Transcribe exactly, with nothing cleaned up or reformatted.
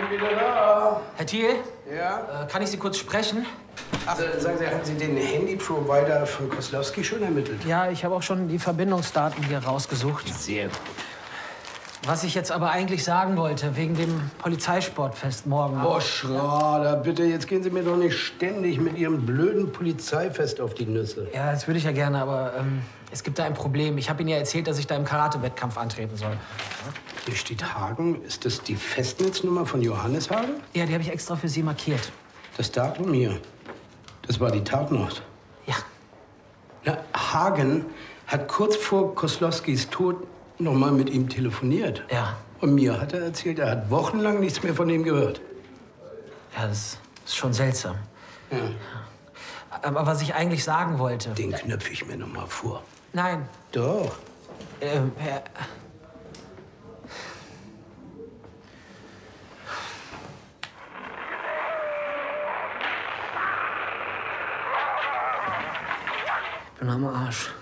bin wieder da. Herr Thiel? Ja? Äh, kann ich Sie kurz sprechen? Ach, sagen Sie, haben Sie den Handy-Provider von Koslowski schon ermittelt? Ja, ich habe auch schon die Verbindungsdaten hier rausgesucht. Sehr gut. Was ich jetzt aber eigentlich sagen wollte, wegen dem Polizeisportfest morgen. Oh, Schrader, bitte, jetzt gehen Sie mir doch nicht ständig mit Ihrem blöden Polizeifest auf die Nüsse. Ja, das würde ich ja gerne, aber ähm, es gibt da ein Problem. Ich habe Ihnen ja erzählt, dass ich da im Karate-Wettkampf antreten soll. Hier steht Hagen. Ist das die Festnetznummer von Johannes Hagen? Ja, die habe ich extra für Sie markiert. Das Datum hier, das war die Tatnacht. Ja. Na, Hagen hat kurz vor Koslowskis Tod noch mal mit ihm telefoniert. Ja. Und mir hat er erzählt, er hat wochenlang nichts mehr von ihm gehört. Ja, das ist schon seltsam. Ja. Aber was ich eigentlich sagen wollte... Den knöpfe ich mir noch mal vor. Nein. Doch. Ähm, Herr... Ich bin am Arsch.